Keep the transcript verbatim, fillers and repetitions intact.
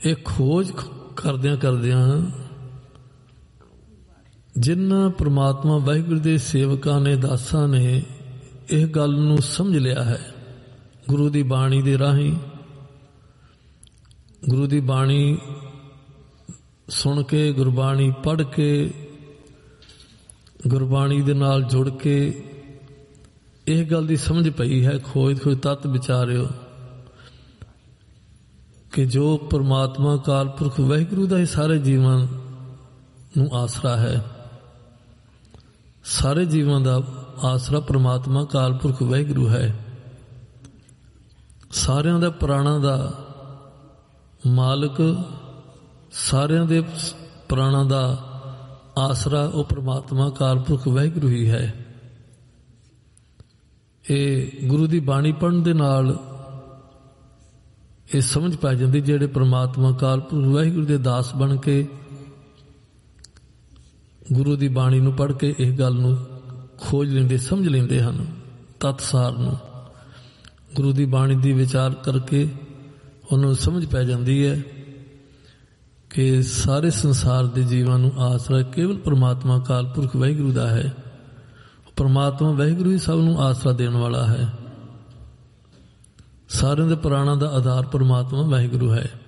ਇਹ ਖੋਜ ਕਰਦਿਆਂ ਕਰਦਿਆਂ ਜਿਨ੍ਹਾਂ ਪ੍ਰਮਾਤਮਾ ਵਾਹਿਗੁਰੂ ਦੇ ਸੇਵਕਾਂ ਨੇ, ਦਾਸਾਂ ਨੇ ਇਹ ਗੱਲ ਨੂੰ ਸਮਝ ਲਿਆ ਹੈ, ਗੁਰੂ ਦੀ ਬਾਣੀ ਦੇ ਰਾਹੀਂ, ਗੁਰੂ ਦੀ ਬਾਣੀ ਸੁਣ ਕੇ, ਗੁਰਬਾਣੀ ਪੜ੍ਹ ਕੇ, ਗੁਰਬਾਣੀ ਦੇ ਨਾਲ ਜੁੜ ਕੇ ਇਹ ਗੱਲ ਦੀ ਸਮਝ ਪਈ ਹੈ, ਖੋਜ ਖੋਜ ਤੱਤ ਵਿਚਾਰਿਓ, ਕਿ ਜੋ ਪਰਮਾਤਮਾ ਅਕਾਲ ਪੁਰਖ ਵਾਹਿਗੁਰੂ ਦਾ ਹੀ ਸਾਰੇ ਜੀਵਨ ਨੂੰ ਆਸਰਾ ਹੈ। ਸਾਰੇ ਜੀਵਾਂ ਦਾ ਆਸਰਾ ਪਰਮਾਤਮਾ ਅਕਾਲ ਪੁਰਖ ਵਾਹਿਗੁਰੂ ਹੈ। ਸਾਰਿਆਂ ਦਾ ਪ੍ਰਾਣਾਂ ਦਾ ਮਾਲਕ, ਸਾਰਿਆਂ ਦੇ ਪ੍ਰਾਣਾਂ ਦਾ ਆਸਰਾ ਉਹ ਪਰਮਾਤਮਾ ਅਕਾਲ ਪੁਰਖ ਵਾਹਿਗੁਰੂ ਹੀ ਹੈ। ਇਹ ਗੁਰੂ ਦੀ ਬਾਣੀ ਪੜ੍ਹਨ ਦੇ ਨਾਲ ਇਹ ਸਮਝ ਪੈ ਜਾਂਦੀ, ਜਿਹੜੇ ਪਰਮਾਤਮਾ ਅਕਾਲ ਪੁਰਖ ਵਾਹਿਗੁਰੂ ਦੇ ਦਾਸ ਬਣ ਕੇ ਗੁਰੂ ਦੀ ਬਾਣੀ ਨੂੰ ਪੜ੍ਹ ਕੇ ਇਹ ਗੱਲ ਨੂੰ ਖੋਜ ਲੈਂਦੇ, ਸਮਝ ਲੈਂਦੇ ਹਨ, ਤਤਸਾਰ ਨੂੰ। ਗੁਰੂ ਦੀ ਬਾਣੀ ਦੀ ਵਿਚਾਰ ਕਰਕੇ ਉਹਨਾਂ ਨੂੰ ਸਮਝ ਪੈ ਜਾਂਦੀ ਹੈ ਕਿ ਸਾਰੇ ਸੰਸਾਰ ਦੇ ਜੀਵਾਂ ਨੂੰ ਆਸਰਾ ਕੇਵਲ ਪਰਮਾਤਮਾ ਅਕਾਲ ਪੁਰਖ ਵਾਹਿਗੁਰੂ ਦਾ ਹੈ। ਪਰਮਾਤਮਾ ਵਾਹਿਗੁਰੂ ਹੀ ਸਭ ਨੂੰ ਆਸਰਾ ਦੇਣ ਵਾਲਾ ਹੈ। ਸਾਰਿਆਂ ਦੇ ਪ੍ਰਾਣਾਂ ਦਾ ਆਧਾਰ ਪਰਮਾਤਮਾ ਵਾਹਿਗੁਰੂ ਹੈ।